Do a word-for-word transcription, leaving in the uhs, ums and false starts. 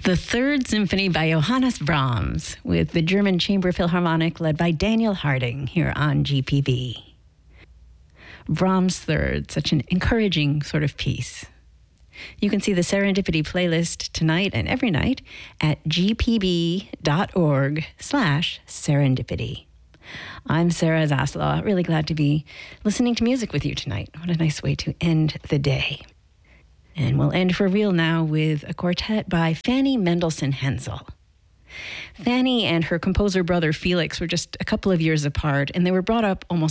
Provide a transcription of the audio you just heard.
The Third Symphony by Johannes Brahms with the German Chamber Philharmonic led by Daniel Harding here on G P B. Brahms Third, such an encouraging sort of piece. You can see the Serendipity playlist tonight and every night at gpb.org slash serendipity. I'm Sarah Zaslaw, really glad to be listening to music with you tonight. What a nice way to end the day. And we'll end for real now with a quartet by Fanny Mendelssohn Hensel. Fanny and her composer brother Felix were just a couple of years apart, and they were brought up almost